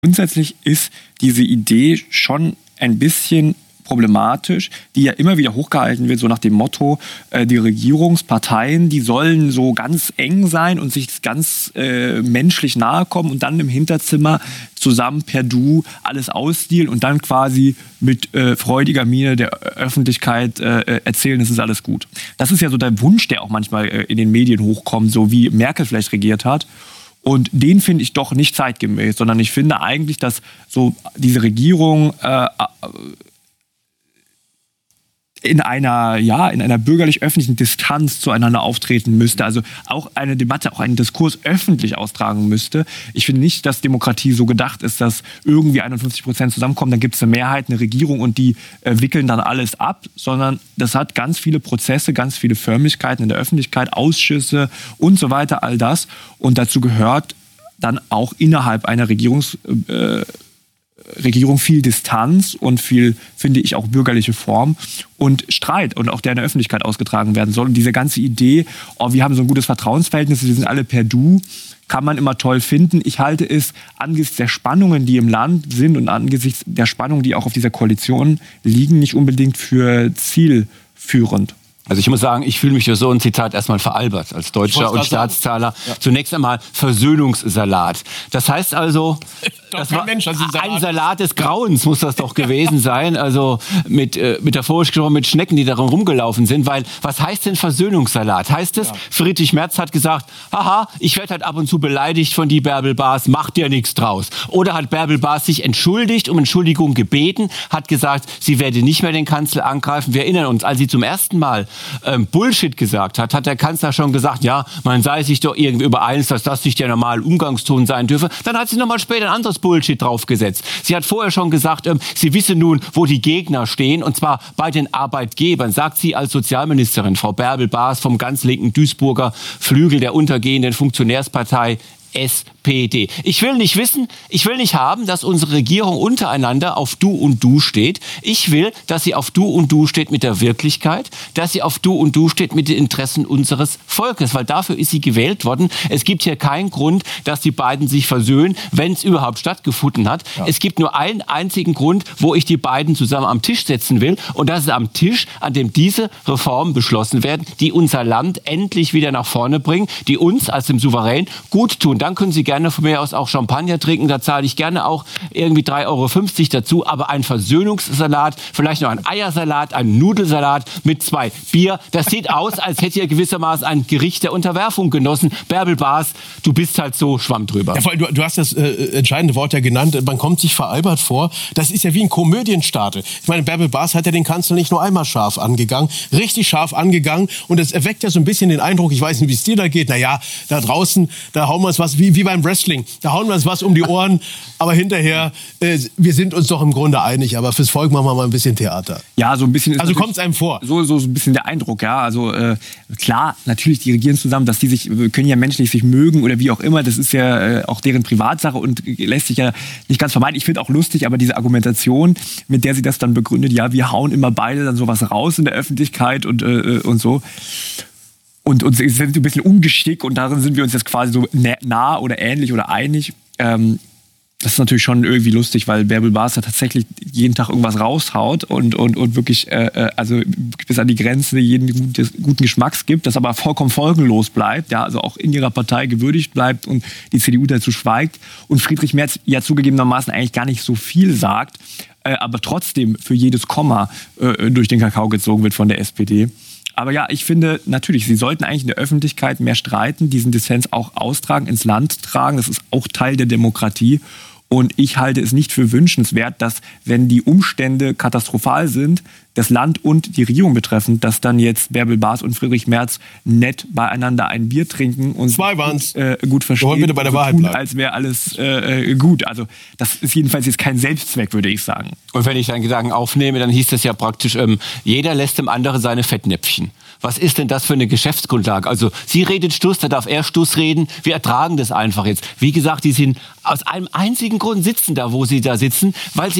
Grundsätzlich ist diese Idee schon ein bisschen problematisch, die ja immer wieder hochgehalten wird, so nach dem Motto, die Regierungsparteien, die sollen so ganz eng sein und sich ganz menschlich nahe kommen und dann im Hinterzimmer zusammen per Du alles ausdealen und dann quasi mit freudiger Miene der Öffentlichkeit erzählen, es ist alles gut. Das ist ja so der Wunsch, der auch manchmal in den Medien hochkommt, so wie Merkel vielleicht regiert hat. Und den finde ich doch nicht zeitgemäß, sondern ich finde eigentlich, dass so diese Regierung in einer bürgerlich-öffentlichen Distanz zueinander auftreten müsste. Also auch eine Debatte, auch einen Diskurs öffentlich austragen müsste. Ich finde nicht, dass Demokratie so gedacht ist, dass irgendwie 51% zusammenkommen, dann gibt es eine Mehrheit, eine Regierung und die wickeln dann alles ab, sondern das hat ganz viele Prozesse, ganz viele Förmlichkeiten in der Öffentlichkeit, Ausschüsse und so weiter, all das. Und dazu gehört dann auch innerhalb einer Regierung viel Distanz und viel, finde ich, auch bürgerliche Form und Streit und auch der in der Öffentlichkeit ausgetragen werden soll. Und diese ganze Idee, wir haben so ein gutes Vertrauensverhältnis, wir sind alle per Du, kann man immer toll finden. Ich halte es angesichts der Spannungen, die im Land sind und angesichts der Spannungen, die auch auf dieser Koalition liegen, nicht unbedingt für zielführend. Also ich muss sagen, ich fühle mich durch so ein Zitat erstmal veralbert als Deutscher und Staatszahler. Ja. Zunächst einmal Versöhnungssalat. Das heißt also, ein Salat des Grauens muss das doch gewesen sein. Also metaphorisch gesprochen mit Schnecken, die darin rumgelaufen sind. Weil was heißt denn Versöhnungssalat? Heißt es, Friedrich Merz hat gesagt, haha, ich werde halt ab und zu beleidigt von die Bärbel Baas, macht ja nichts draus. Oder hat Bärbel Baas sich entschuldigt, um Entschuldigung gebeten, hat gesagt, sie werde nicht mehr den Kanzler angreifen. Wir erinnern uns, als sie zum ersten Mal Bullshit gesagt hat, hat der Kanzler schon gesagt, ja, man sei sich doch irgendwie übereins, dass das nicht der normale Umgangston sein dürfe. Dann hat sie nochmal später ein anderes Bullshit draufgesetzt. Sie hat vorher schon gesagt, sie wisse nun, wo die Gegner stehen, und zwar bei den Arbeitgebern, sagt sie als Sozialministerin, Frau Bärbel Baas vom ganz linken Duisburger Flügel der untergehenden Funktionärspartei SPD. Ich will nicht wissen, ich will nicht haben, dass unsere Regierung untereinander auf Du und Du steht. Ich will, dass sie auf Du und Du steht mit der Wirklichkeit, dass sie auf Du und Du steht mit den Interessen unseres Volkes, weil dafür ist sie gewählt worden. Es gibt hier keinen Grund, dass die beiden sich versöhnen, wenn es überhaupt stattgefunden hat. Ja. Es gibt nur einen einzigen Grund, wo ich die beiden zusammen am Tisch setzen will, und das ist am Tisch, an dem diese Reformen beschlossen werden, die unser Land endlich wieder nach vorne bringen, die uns als dem Souverän gut tun. Dann können Sie gerne von mir aus auch Champagner trinken, da zahle ich gerne auch irgendwie 3,50 € dazu, aber ein Versöhnungssalat, vielleicht noch ein Eiersalat, ein Nudelsalat mit 2 Bier, das sieht aus, als hätte ihr gewissermaßen ein Gericht der Unterwerfung genossen. Bärbel Baas, du bist halt so Schwamm drüber. Ja, vor allem, du hast das entscheidende Wort ja genannt, man kommt sich veralbert vor, das ist ja wie ein Komödienstarte. Ich meine, Bärbel Baas hat ja den Kanzler nicht nur einmal scharf angegangen, richtig scharf angegangen, und das erweckt ja so ein bisschen den Eindruck, ich weiß nicht, wie es dir da geht, naja, da draußen, da hauen wir uns was, wie beim Wrestling. Da hauen wir uns was um die Ohren, aber hinterher, wir sind uns doch im Grunde einig, aber fürs Volk machen wir mal ein bisschen Theater. Ja, so ein bisschen. Also kommt es einem vor. So ein bisschen der Eindruck, ja. Also klar, natürlich, die regieren zusammen, dass die können ja menschlich sich mögen oder wie auch immer. Das ist ja auch deren Privatsache und lässt sich ja nicht ganz vermeiden. Ich finde auch lustig, aber diese Argumentation, mit der sie das dann begründet, ja, wir hauen immer beide dann sowas raus in der Öffentlichkeit und so. Und uns sind ein bisschen ungeschickt, und darin sind wir uns jetzt quasi so nah oder ähnlich oder einig. Das ist natürlich schon irgendwie lustig, weil Bärbel Baas ja tatsächlich jeden Tag irgendwas raushaut und wirklich also bis an die Grenze jeden guten Geschmacks gibt, das aber vollkommen folgenlos bleibt, ja, also auch in ihrer Partei gewürdigt bleibt und die CDU dazu schweigt und Friedrich Merz ja zugegebenermaßen eigentlich gar nicht so viel sagt, aber trotzdem für jedes Komma durch den Kakao gezogen wird von der SPD. Aber ja, ich finde natürlich, sie sollten eigentlich in der Öffentlichkeit mehr streiten, diesen Dissens auch austragen, ins Land tragen. Das ist auch Teil der Demokratie. Und ich halte es nicht für wünschenswert, dass, wenn die Umstände katastrophal sind, das Land und die Regierung betreffend, dass dann jetzt Bärbel Baas und Friedrich Merz nett beieinander ein Bier trinken und gut verstehen, bitte bei der Wahrheit tun, als wäre alles gut. Also das ist jedenfalls jetzt kein Selbstzweck, würde ich sagen. Und wenn ich deinen Gedanken aufnehme, dann hieß das ja praktisch, jeder lässt dem anderen seine Fettnäpfchen. Was ist denn das für eine Geschäftsgrundlage? Also sie redet Stuss, da darf er Stuss reden. Wir ertragen das einfach jetzt. Wie gesagt, die sind aus einem einzigen Grund sitzen da, wo sie da sitzen, weil sie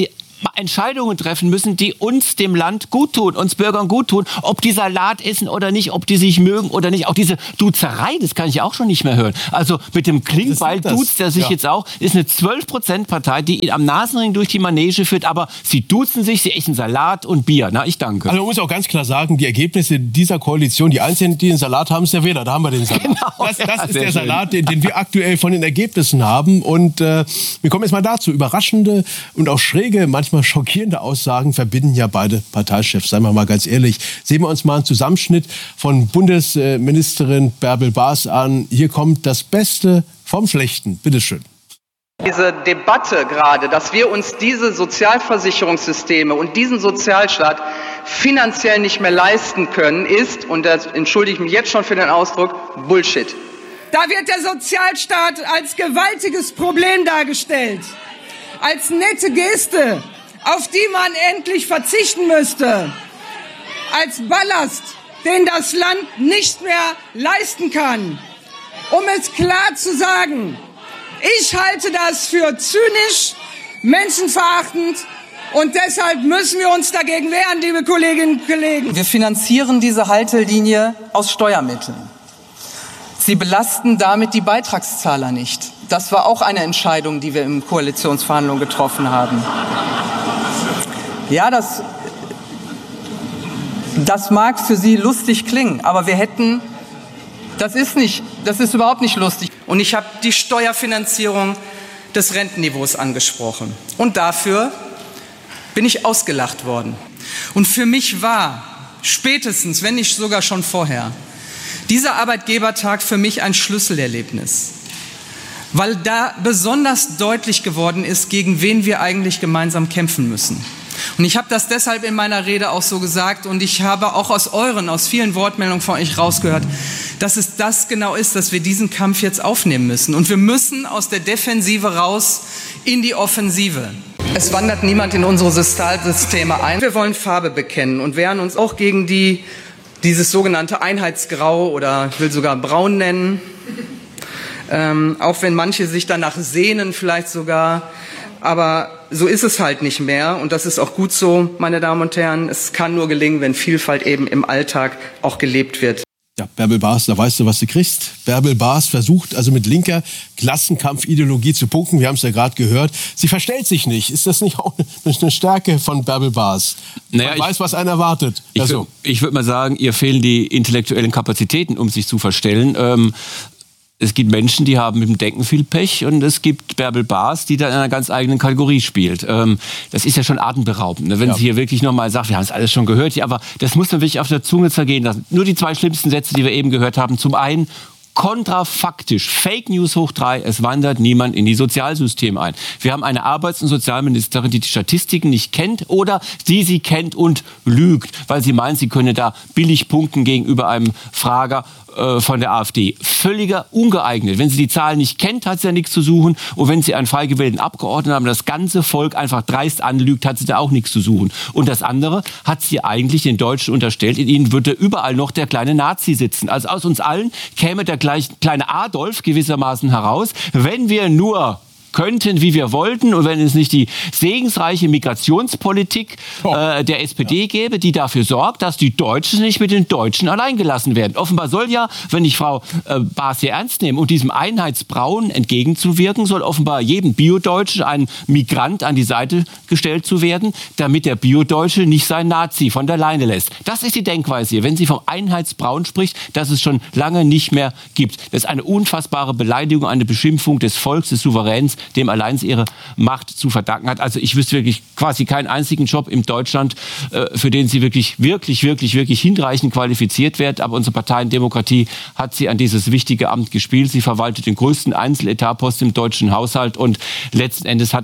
Entscheidungen treffen müssen, die uns, dem Land, gut tun, uns Bürgern gut tun. Ob die Salat essen oder nicht, ob die sich mögen oder nicht. Auch diese Duzerei, das kann ich auch schon nicht mehr hören. Also mit dem Klingbeil duzt er sich jetzt auch. Ist eine 12%-Partei, die ihn am Nasenring durch die Manege führt. Aber sie duzen sich, sie essen Salat und Bier. Na, ich danke. Also man muss auch ganz klar sagen, die Ergebnisse dieser Koalition, die Einzigen, die den Salat haben, ist der Wähler. Da haben wir den Salat. Genau, das ist der Salat, den wir aktuell von den Ergebnissen haben. Und wir kommen jetzt mal dazu. Überraschende und auch schräge, manchmal schockierende Aussagen verbinden ja beide Parteichefs. Seien wir mal ganz ehrlich. Sehen wir uns mal einen Zusammenschnitt von Bundesministerin Bärbel Baas an. Hier kommt das Beste vom Schlechten. Bitteschön. Diese Debatte gerade, dass wir uns diese Sozialversicherungssysteme und diesen Sozialstaat finanziell nicht mehr leisten können, ist, und da entschuldige ich mich jetzt schon für den Ausdruck, Bullshit. Da wird der Sozialstaat als gewaltiges Problem dargestellt, als nette Geste, auf die man endlich verzichten müsste, als Ballast, den das Land nicht mehr leisten kann. Um es klar zu sagen, ich halte das für zynisch, menschenverachtend und deshalb müssen wir uns dagegen wehren, liebe Kolleginnen und Kollegen. Wir finanzieren diese Haltelinie aus Steuermitteln. Sie belasten damit die Beitragszahler nicht. Das war auch eine Entscheidung, die wir in Koalitionsverhandlungen getroffen haben. Ja, das mag für Sie lustig klingen, aber wir hätten... Das ist überhaupt nicht lustig. Und ich habe die Steuerfinanzierung des Rentenniveaus angesprochen. Und dafür bin ich ausgelacht worden. Und für mich war spätestens, wenn nicht sogar schon vorher, dieser Arbeitgebertag für mich ein Schlüsselerlebnis. Weil da besonders deutlich geworden ist, gegen wen wir eigentlich gemeinsam kämpfen müssen. Und ich habe das deshalb in meiner Rede auch so gesagt und ich habe auch aus vielen Wortmeldungen von euch rausgehört, dass es das genau ist, dass wir diesen Kampf jetzt aufnehmen müssen. Und wir müssen aus der Defensive raus in die Offensive. Es wandert niemand in unsere Sozialsysteme ein. Wir wollen Farbe bekennen und wehren uns auch gegen dieses sogenannte Einheitsgrau oder ich will sogar Braun nennen. Auch wenn manche sich danach sehnen vielleicht sogar. Aber so ist es halt nicht mehr und das ist auch gut so, meine Damen und Herren. Es kann nur gelingen, wenn Vielfalt eben im Alltag auch gelebt wird. Ja, Bärbel Baas, da weißt du, was du kriegst. Bärbel Baas versucht also mit linker Klassenkampfideologie zu punkten. Wir haben es ja gerade gehört. Sie verstellt sich nicht. Ist das nicht auch eine Stärke von Bärbel Baas? Man weiß, was einen erwartet. Ich würde mal sagen, ihr fehlen die intellektuellen Kapazitäten, um sich zu verstellen. Es gibt Menschen, die haben mit dem Denken viel Pech und es gibt Bärbel Baas, die da in einer ganz eigenen Kategorie spielt. Das ist ja schon atemberaubend, ne? Wenn sie hier wirklich nochmal sagt, wir haben es alles schon gehört, aber das muss man wirklich auf der Zunge zergehen lassen. Nur die zwei schlimmsten Sätze, die wir eben gehört haben. Zum einen, kontrafaktisch, Fake News hoch 3, es wandert niemand in die Sozialsysteme ein. Wir haben eine Arbeits- und Sozialministerin, die Statistiken nicht kennt oder die sie kennt und lügt, weil sie meint, sie könne da billig punkten gegenüber einem Frager von der AfD. Völliger ungeeignet. Wenn sie die Zahlen nicht kennt, hat sie ja nichts zu suchen. Und wenn sie einen frei gewählten Abgeordneten haben, das ganze Volk einfach dreist anlügt, hat sie da auch nichts zu suchen. Und das andere hat sie eigentlich den Deutschen unterstellt, in ihnen würde überall noch der kleine Nazi sitzen. Also aus uns allen käme der kleine Adolf gewissermaßen heraus, wenn wir nur könnten, wie wir wollten, und wenn es nicht die segensreiche Migrationspolitik der SPD gäbe, die dafür sorgt, dass die Deutschen nicht mit den Deutschen allein gelassen werden. Offenbar soll ja, wenn ich Frau Baas hier ernst nehme und diesem Einheitsbrauen entgegenzuwirken, soll offenbar jedem Bio-Deutschen ein Migrant an die Seite gestellt zu werden, damit der Bio-Deutsche nicht sein Nazi von der Leine lässt. Das ist die Denkweise hier, wenn sie vom Einheitsbrauen spricht, das es schon lange nicht mehr gibt. Das ist eine unfassbare Beleidigung, eine Beschimpfung des Volks, des Souveräns, dem allein ihre Macht zu verdanken hat. Also ich wüsste wirklich quasi keinen einzigen Job in Deutschland, für den sie wirklich hinreichend qualifiziert wird. Aber unsere Parteiendemokratie hat sie an dieses wichtige Amt gespielt. Sie verwaltet den größten Einzeletatposten im deutschen Haushalt und letzten Endes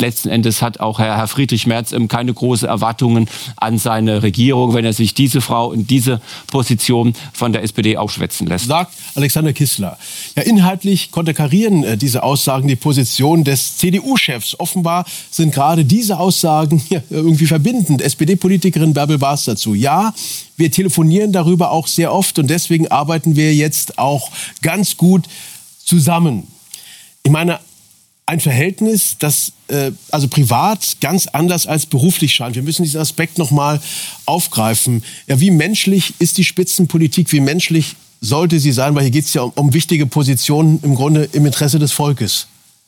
hat auch Herr Friedrich Merz keine großen Erwartungen an seine Regierung, wenn er sich diese Frau in diese Position von der SPD aufschwätzen lässt. Sagt Alexander Kissler. Ja, inhaltlich konterkarieren diese Aussagen die Position des CDU-Chefs. Offenbar sind gerade diese Aussagen irgendwie verbindend. SPD-Politikerin Bärbel Baas dazu. Ja, wir telefonieren darüber auch sehr oft und deswegen arbeiten wir jetzt auch ganz gut zusammen. Ich meine, ein Verhältnis, das also privat ganz anders als beruflich scheint. Wir müssen diesen Aspekt nochmal aufgreifen. Ja, wie menschlich ist die Spitzenpolitik? Wie menschlich sollte sie sein? Weil hier geht es ja um wichtige Positionen im Grunde im Interesse des Volkes.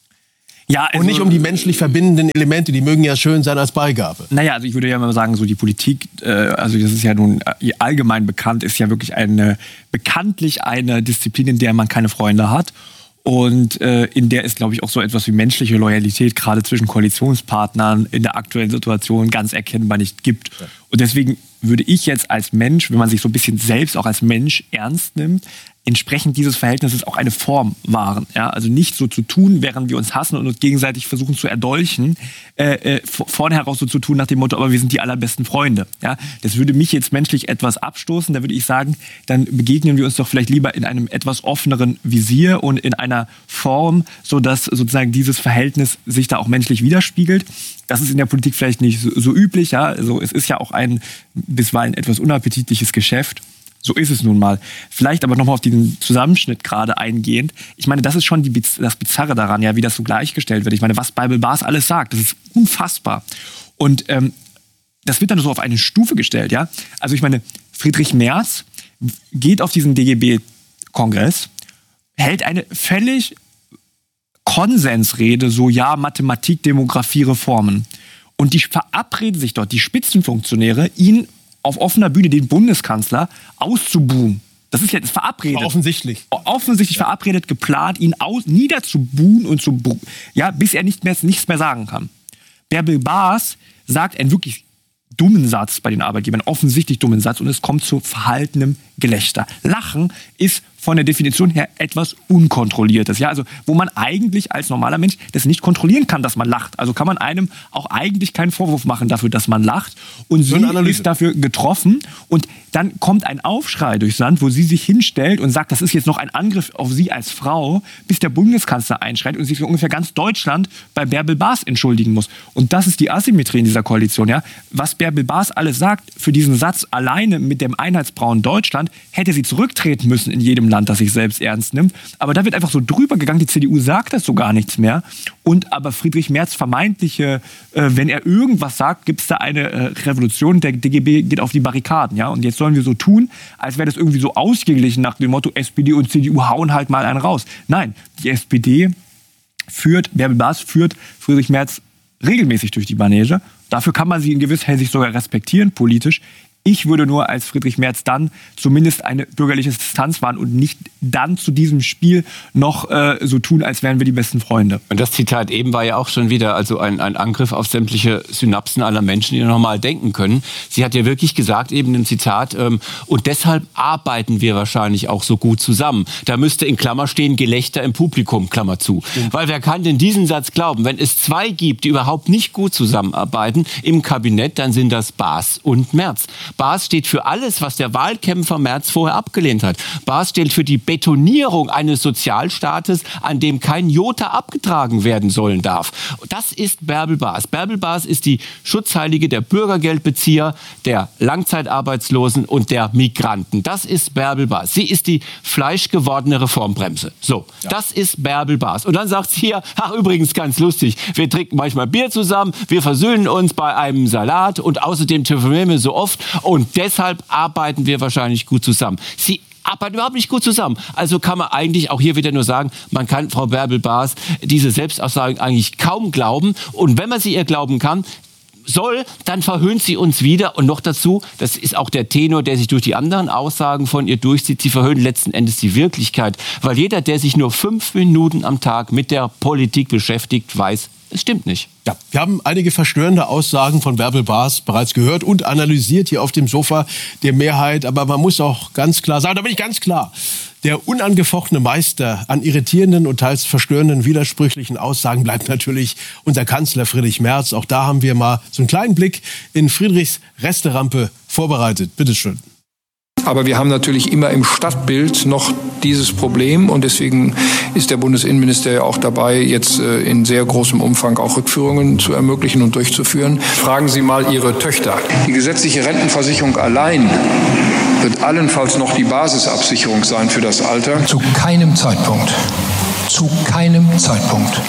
Ja, also, und nicht um die menschlich verbindenden Elemente, die mögen ja schön sein als Beigabe. Naja, also ich würde ja mal sagen, so die Politik, also das ist ja nun allgemein bekannt, ist ja wirklich bekanntlich eine Disziplin, in der man keine Freunde hat. Und in der ist, glaube ich, auch so etwas wie menschliche Loyalität gerade zwischen Koalitionspartnern in der aktuellen Situation ganz erkennbar nicht gibt. Ja. Und deswegen würde ich jetzt als Mensch, wenn man sich so ein bisschen selbst auch als Mensch ernst nimmt, entsprechend dieses Verhältnisses auch eine Form wahren. Ja? Also nicht so zu tun, während wir uns hassen und uns gegenseitig versuchen zu erdolchen, vorne heraus so zu tun nach dem Motto, aber wir sind die allerbesten Freunde. Ja? Das würde mich jetzt menschlich etwas abstoßen. Da würde ich sagen, dann begegnen wir uns doch vielleicht lieber in einem etwas offeneren Visier und in einer Form, sodass sozusagen dieses Verhältnis sich da auch menschlich widerspiegelt. Das ist in der Politik vielleicht nicht so üblich. Ja? Also es ist ja auch ein bisweilen etwas unappetitliches Geschäft. So ist es nun mal. Vielleicht aber nochmal auf diesen Zusammenschnitt gerade eingehend. Ich meine, das ist schon das Bizarre daran, ja, wie das so gleichgestellt wird. Ich meine, was Bärbel Baas alles sagt, das ist unfassbar. Und das wird dann so auf eine Stufe gestellt, ja. Also ich meine, Friedrich Merz geht auf diesen DGB-Kongress, hält eine völlig Konsensrede, so ja, Mathematik, Demografie, Reformen. Und die verabreden sich dort, die Spitzenfunktionäre, ihn auf offener Bühne den Bundeskanzler auszubuhen. Das ist jetzt verabredet. Aber offensichtlich. Offensichtlich verabredet, geplant, ihn niederzubuhen und bis er nichts mehr sagen kann. Bärbel Baas sagt einen wirklich dummen Satz bei den Arbeitgebern, offensichtlich dummen Satz, und es kommt zu verhaltenem Gelächter. Lachen ist von der Definition her etwas Unkontrolliertes. Ja? Also wo man eigentlich als normaler Mensch das nicht kontrollieren kann, dass man lacht. Also kann man einem auch eigentlich keinen Vorwurf machen dafür, dass man lacht. Und sie ist dafür getroffen. Und dann kommt ein Aufschrei durchs Land, wo sie sich hinstellt und sagt, das ist jetzt noch ein Angriff auf sie als Frau, bis der Bundeskanzler einschreit und sich für ungefähr ganz Deutschland bei Bärbel Baas entschuldigen muss. Und das ist die Asymmetrie in dieser Koalition. Ja? Was Bärbel Baas alles sagt, für diesen Satz alleine mit dem einheitsbraunen Deutschland, hätte sie zurücktreten müssen in jedem Land, das sich selbst ernst nimmt. Aber da wird einfach so drüber gegangen, die CDU sagt das so gar nichts mehr. Und aber Friedrich Merz vermeintliche, wenn er irgendwas sagt, gibt es da eine Revolution, der DGB geht auf die Barrikaden. Ja? Und jetzt sollen wir so tun, als wäre das irgendwie so ausgeglichen nach dem Motto, SPD und CDU hauen halt mal einen raus. Nein, die SPD Bärbel Baas führt Friedrich Merz regelmäßig durch die Manege. Dafür kann man sie in gewisser Hinsicht sogar respektieren, politisch. Ich würde nur als Friedrich Merz dann zumindest eine bürgerliche Distanz wahren und nicht dann zu diesem Spiel noch so tun, als wären wir die besten Freunde. Und das Zitat eben war ja auch schon wieder also ein Angriff auf sämtliche Synapsen aller Menschen, die normal denken können. Sie hat ja wirklich gesagt, eben im Zitat, und deshalb arbeiten wir wahrscheinlich auch so gut zusammen. Da müsste in Klammer stehen, Gelächter im Publikum, Klammer zu. Stimmt. Weil wer kann denn diesen Satz glauben? Wenn es zwei gibt, die überhaupt nicht gut zusammenarbeiten im Kabinett, dann sind das Baas und Merz. Baas steht für alles, was der Wahlkämpfer Merz vorher abgelehnt hat. Baas steht für die Betonierung eines Sozialstaates, an dem kein Jota abgetragen werden sollen darf. Das ist Bärbel Baas. Bärbel Baas ist die Schutzheilige der Bürgergeldbezieher, der Langzeitarbeitslosen und der Migranten. Das ist Bärbel Baas. Sie ist die fleischgewordene Reformbremse. So, ja. Das ist Bärbel Baas. Und dann sagt sie hier, ach übrigens ganz lustig, wir trinken manchmal Bier zusammen, wir versöhnen uns bei einem Salat und außerdem telefonieren wir so oft und deshalb arbeiten wir wahrscheinlich gut zusammen. Sie arbeiten überhaupt nicht gut zusammen. Also kann man eigentlich auch hier wieder nur sagen, man kann Frau Bärbel Baas diese Selbstaussagen eigentlich kaum glauben. Und wenn man sie ihr glauben kann, dann verhöhnt sie uns wieder. Und noch dazu, das ist auch der Tenor, der sich durch die anderen Aussagen von ihr durchzieht, sie verhöhnen letzten Endes die Wirklichkeit. Weil jeder, der sich nur 5 Minuten am Tag mit der Politik beschäftigt, weiß, es stimmt nicht. Ja, wir haben einige verstörende Aussagen von Bärbel Baas bereits gehört und analysiert hier auf dem Sofa der Mehrheit. Aber man muss auch ganz klar sagen, da bin ich ganz klar, der unangefochtene Meister an irritierenden und teils verstörenden, widersprüchlichen Aussagen bleibt natürlich unser Kanzler Friedrich Merz. Auch da haben wir mal so einen kleinen Blick in Friedrichs Resterampe vorbereitet. Bitte schön. Aber wir haben natürlich immer im Stadtbild noch dieses Problem und deswegen ist der Bundesinnenminister ja auch dabei, jetzt in sehr großem Umfang auch Rückführungen zu ermöglichen und durchzuführen. Fragen Sie mal Ihre Töchter. Die gesetzliche Rentenversicherung allein wird allenfalls noch die Basisabsicherung sein für das Alter. Zu keinem Zeitpunkt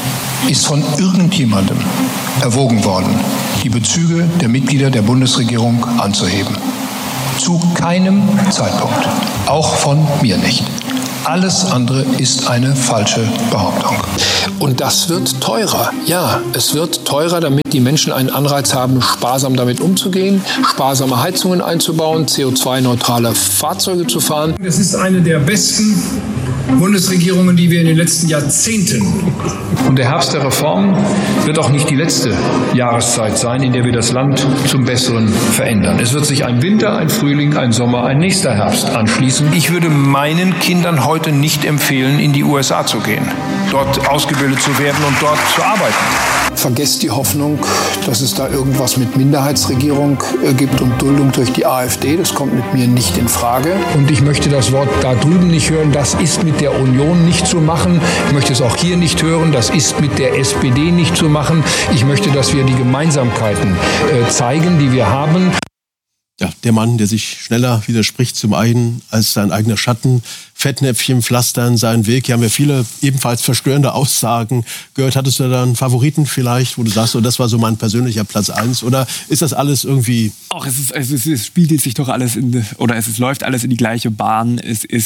ist von irgendjemandem erwogen worden, die Bezüge der Mitglieder der Bundesregierung anzuheben. Zu keinem Zeitpunkt. Auch von mir nicht. Alles andere ist eine falsche Behauptung. Und das wird teurer. Ja, es wird teurer, damit die Menschen einen Anreiz haben, sparsam damit umzugehen, sparsame Heizungen einzubauen, CO2-neutrale Fahrzeuge zu fahren. Es ist eine der besten Bundesregierungen, die wir in den letzten Jahrzehnten. Und der Herbst der Reformen wird auch nicht die letzte Jahreszeit sein, in der wir das Land zum Besseren verändern. Es wird sich ein Winter, ein Frühling, ein Sommer, ein nächster Herbst anschließen. Ich würde meinen Kindern heute nicht empfehlen, in die USA zu gehen, dort ausgebildet zu werden und dort zu arbeiten. Vergesst die Hoffnung, dass es da irgendwas mit Minderheitsregierung gibt und Duldung durch die AfD. Das kommt mit mir nicht in Frage. Und ich möchte das Wort da drüben nicht hören. Das ist mit der Union nicht zu machen. Ich möchte es auch hier nicht hören. Das ist mit der SPD nicht zu machen. Ich möchte, dass wir die Gemeinsamkeiten zeigen, die wir haben. Ja, der Mann, der sich schneller widerspricht zum einen als sein eigener Schatten. Fettnäpfchen pflastern seinen Weg. Hier haben wir viele ebenfalls verstörende Aussagen gehört. Hattest du da einen Favoriten vielleicht, wo du sagst, oh, das war so mein persönlicher Platz 1? Oder ist das alles irgendwie... Ach, es spiegelt sich doch alles es läuft alles in die gleiche Bahn.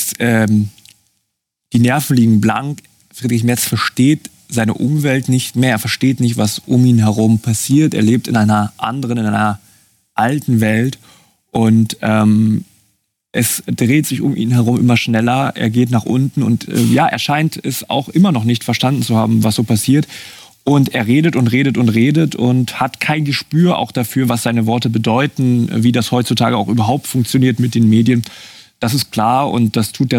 Die Nerven liegen blank. Friedrich Merz versteht seine Umwelt nicht mehr. Er versteht nicht, was um ihn herum passiert. Er lebt in einer alten Welt. Und es dreht sich um ihn herum immer schneller. Er geht nach unten und er scheint es auch immer noch nicht verstanden zu haben, was so passiert. Und er redet und redet und redet und hat kein Gespür auch dafür, was seine Worte bedeuten, wie das heutzutage auch überhaupt funktioniert mit den Medien. Das ist klar und das hilft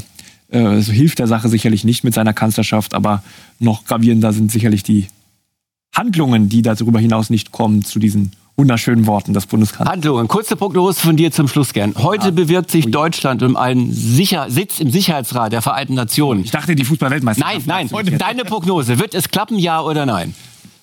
der Sache sicherlich nicht mit seiner Kanzlerschaft, aber noch gravierender sind sicherlich die Handlungen, die darüber hinaus nicht kommen zu diesen wunderschönen Worten des Bundeskanzlers. Handlungen. Kurze Prognose von dir zum Schluss gern. Heute bewirbt sich Deutschland um einen Sitz im Sicherheitsrat der Vereinten Nationen. Ich dachte, die Fußball-Weltmeisterschaft. Nein. Deine Prognose. Wird es klappen, ja oder nein?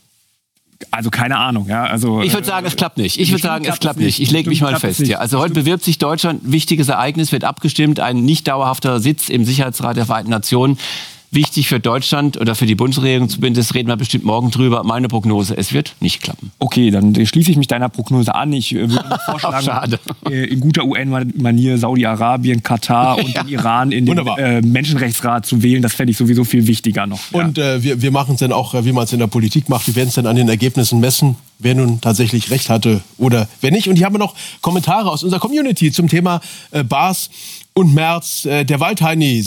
Also keine Ahnung. Ja. Also, ich würde sagen, es klappt nicht. Ich lege mich mal fest. Ja. Also heute bewirbt sich Deutschland. Wichtiges Ereignis, wird abgestimmt. Ein nicht dauerhafter Sitz im Sicherheitsrat der Vereinten Nationen. Wichtig für Deutschland oder für die Bundesregierung zumindest, reden wir bestimmt morgen drüber. Meine Prognose, es wird nicht klappen. Okay, dann schließe ich mich deiner Prognose an. Ich würde vorschlagen, in guter UN-Manier Saudi-Arabien, Katar und den Iran in den Menschenrechtsrat zu wählen. Das fände ich sowieso viel wichtiger noch. Ja. Und wir machen es dann auch, wie man es in der Politik macht. Wir werden es dann an den Ergebnissen messen, wer nun tatsächlich recht hatte oder wer nicht. Und hier haben wir noch Kommentare aus unserer Community zum Thema Baas und Merz. Der Waldheini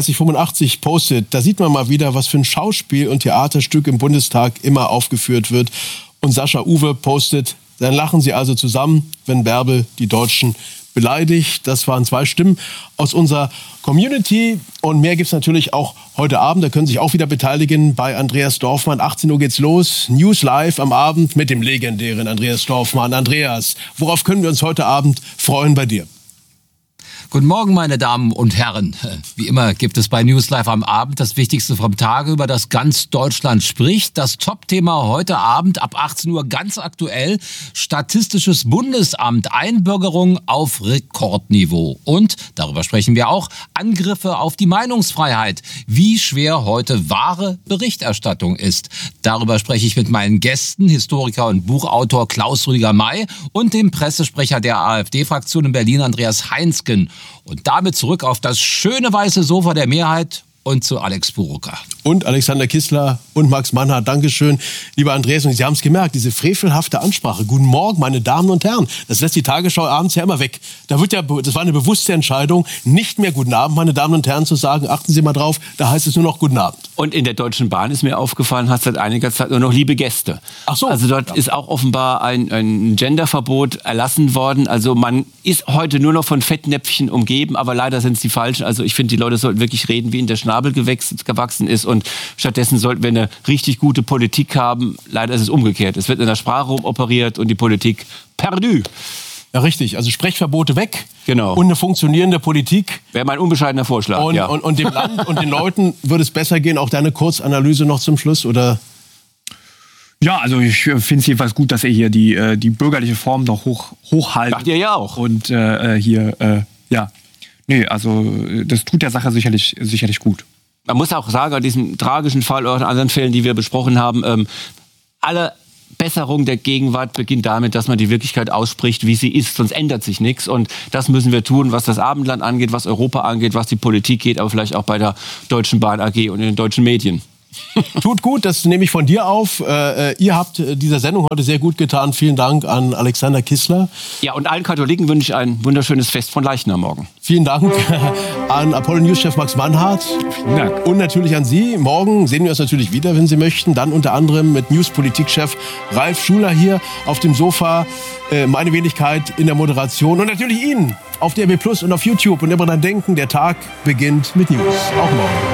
3685 postet, da sieht man mal wieder, was für ein Schauspiel und Theaterstück im Bundestag immer aufgeführt wird. Und Sascha Uwe postet, dann lachen sie also zusammen, wenn Bärbel die Deutschen beleidigt. Das waren 2 Stimmen aus unserer Community. Und mehr gibt es natürlich auch heute Abend. Da können Sie sich auch wieder beteiligen bei Andreas Dorfmann. 18 Uhr geht's los. News Live am Abend mit dem legendären Andreas Dorfmann. Andreas, worauf können wir uns heute Abend freuen bei dir? Guten Morgen, meine Damen und Herren. Wie immer gibt es bei News Live am Abend das Wichtigste vom Tage, über das ganz Deutschland spricht. Das Top-Thema heute Abend ab 18 Uhr ganz aktuell. Statistisches Bundesamt, Einbürgerung auf Rekordniveau. Und, darüber sprechen wir auch, Angriffe auf die Meinungsfreiheit. Wie schwer heute wahre Berichterstattung ist. Darüber spreche ich mit meinen Gästen, Historiker und Buchautor Klaus Rüdiger May und dem Pressesprecher der AfD-Fraktion in Berlin, Andreas Heinsken. Und damit zurück auf das schöne weiße Sofa der Mehrheit und zu Alex Buruka. Und Alexander Kissler und Max Mannhardt. Dankeschön, lieber Andreas. Und Sie haben es gemerkt, diese frevelhafte Ansprache. Guten Morgen, meine Damen und Herren. Das lässt die Tagesschau abends ja immer weg. Das war eine bewusste Entscheidung, nicht mehr Guten Abend, meine Damen und Herren, zu sagen. Achten Sie mal drauf, da heißt es nur noch Guten Abend. Und in der Deutschen Bahn ist mir aufgefallen, hat seit einiger Zeit nur noch liebe Gäste. Ach so. Also dort ist auch offenbar ein Genderverbot erlassen worden. Also man ist heute nur noch von Fettnäpfchen umgeben, aber leider sind es die falschen. Also ich finde, die Leute sollten wirklich reden, wie ihnen der Schnabel gewachsen ist. Und stattdessen sollten wir eine richtig gute Politik haben. Leider ist es umgekehrt. Es wird in der Sprache rumoperiert und die Politik perdu. Ja, richtig. Also Sprechverbote weg. Genau. Und eine funktionierende Politik. Wäre mein unbescheidener Vorschlag. Und dem Land und den Leuten würde es besser gehen. Auch deine Kurzanalyse noch zum Schluss, oder? Ja, also ich finde es jedenfalls gut, dass er hier die bürgerliche Form noch hochhalten. Macht ihr ja auch. Und also das tut der Sache sicherlich gut. man muss auch sagen, an diesem tragischen Fall oder an anderen Fällen, die wir besprochen haben, alle Besserung der Gegenwart beginnt damit, dass man die Wirklichkeit ausspricht, wie sie ist. Sonst ändert sich nichts. Und das müssen wir tun, was das Abendland angeht, was Europa angeht, was die Politik geht, aber vielleicht auch bei der Deutschen Bahn AG und in den deutschen Medien. Tut gut, das nehme ich von dir auf. Ihr habt dieser Sendung heute sehr gut getan. Vielen Dank an Alexander Kissler. Ja, und allen Katholiken wünsche ich ein wunderschönes Fest von Leichnam morgen. Vielen Dank an Apollo News-Chef Max Mannhardt. Vielen Dank. Und natürlich an Sie. Morgen sehen wir uns natürlich wieder, wenn Sie möchten. Dann unter anderem mit News-Politikchef Ralf Schuler hier auf dem Sofa. Meine Wenigkeit in der Moderation. Und natürlich Ihnen auf DRB Plus und auf YouTube. Und immer dran denken, der Tag beginnt mit News. Auch morgen.